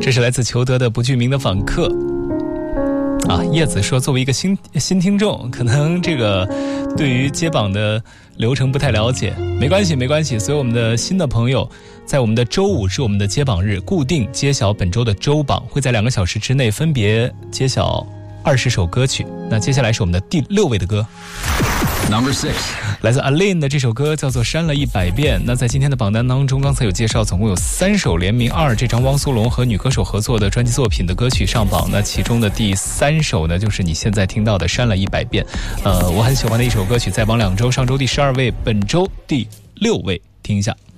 这是来自裘德的不具名的访客叶子说，作为一个新听众，可能这个对于揭榜的流程不太了解，没关系。所以我们的新的朋友，在我们的周五是我们的揭榜日，固定揭晓本周的周榜，会在2个小时之内分别揭晓20首歌曲。那接下来是我们的第6位的歌 Number 6， 来自 Aline 的这首歌叫做《删了100遍》。那在今天的榜单当中，刚才有介绍，总共有3首联名2这张汪苏泷和女歌手合作的专辑作品的歌曲上榜。那其中的第3首呢，就是你现在听到的《删了100遍》。我很喜欢的一首歌曲，在榜2周，上周第12位，本周第6位，听一下。